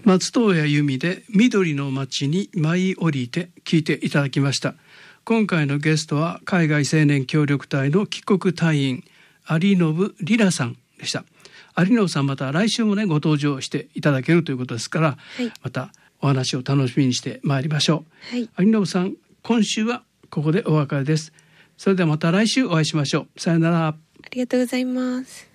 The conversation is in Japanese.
松任谷由実で緑の街に舞い降りて聞いていただきました。今回のゲストは海外青年協力隊の帰国隊員有信里奈さんでした。有信さん、また来週もねご登場していただけるということですから、はい、またお話を楽しみにしてまいりましょう。はい、有信さん、今週はここでお別れです。それではまた来週お会いしましょう。さよなら。 ありがとうございます。